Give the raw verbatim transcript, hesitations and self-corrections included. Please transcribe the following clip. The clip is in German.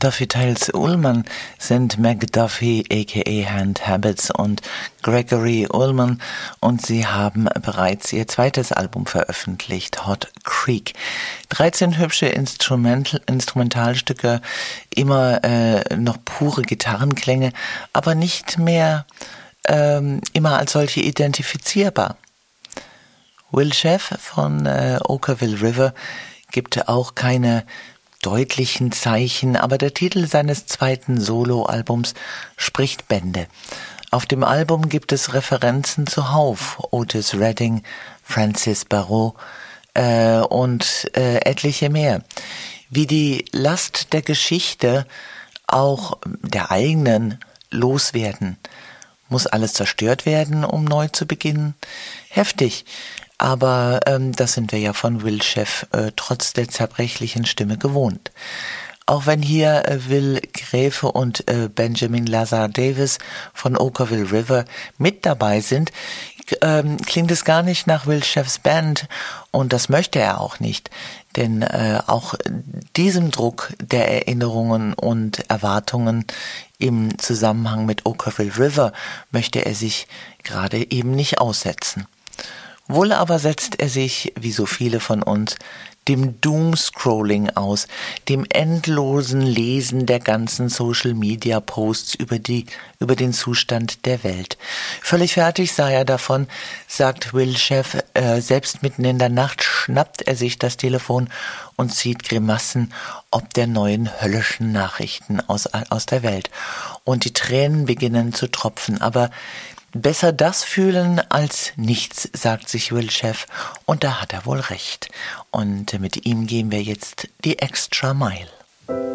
McDuffie Tales Ullman sind McDuffie aka Hand Habits und Gregory Ullman und sie haben bereits ihr zweites Album veröffentlicht, Hot Creek. dreizehn hübsche Instrumental, Instrumentalstücke, immer äh, noch pure Gitarrenklänge, aber nicht mehr ähm, immer als solche identifizierbar. Will Sheff von äh, Okkervil River gibt auch keine deutlichen Zeichen, aber der Titel seines zweiten Soloalbums spricht Bände. Auf dem Album gibt es Referenzen zuhauf, Otis Redding, Francis Barrault äh, und äh, etliche mehr. Wie die Last der Geschichte, auch der eigenen, loswerden. Muss alles zerstört werden, um neu zu beginnen? Heftig. Aber ähm, das sind wir ja von Will Sheff äh, trotz der zerbrechlichen Stimme gewohnt. Auch wenn hier äh, Will Gräfe und äh, Benjamin Lazar Davis von Okkervil River mit dabei sind, ähm, klingt es gar nicht nach Will Sheffs Band und das möchte er auch nicht. Denn äh, auch diesem Druck der Erinnerungen und Erwartungen im Zusammenhang mit Okkervil River möchte er sich gerade eben nicht aussetzen. Wohl aber setzt er sich, wie so viele von uns, dem Doomscrolling aus, dem endlosen Lesen der ganzen Social-Media-Posts über die, über den Zustand der Welt. Völlig fertig sei er davon, sagt Will Sheff, äh, selbst mitten in der Nacht schnappt er sich das Telefon und zieht Grimassen ob der neuen höllischen Nachrichten aus, aus der Welt. Und die Tränen beginnen zu tropfen, aber besser das fühlen als nichts, sagt sich Will Sheff, und da hat er wohl recht. Und mit ihm gehen wir jetzt die Extra Mile.